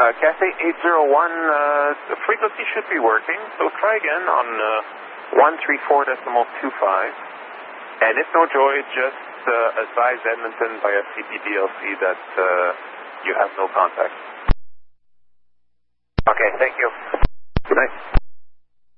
Cathay 801, the frequency should be working, so try again on 134.25. And if no joy, just advise Edmonton via CPDLC that you have no contact. Okay, thank you. Good night.